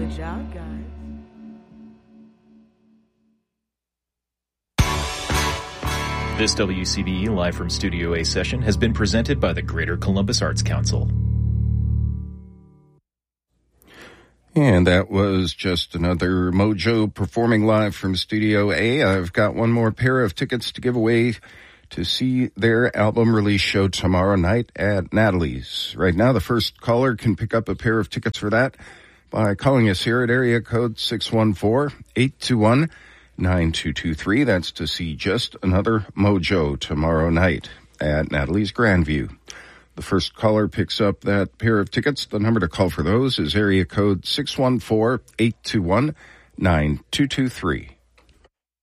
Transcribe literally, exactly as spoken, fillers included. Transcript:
Good job, guys. This W C B E Live from Studio A session has been presented by the Greater Columbus Arts Council. And that was just another Mojo performing live from Studio A. I've got one more pair of tickets to give away to see their album release show tomorrow night at Natalie's. Right now, the first caller can pick up a pair of tickets for that by calling us here at area code six one four, eight two one, nine two two three. That's to see just another Mojo tomorrow night at Natalie's Grandview. The first caller picks up that pair of tickets. The number to call for those is area code six one four, eight two one, nine two two three.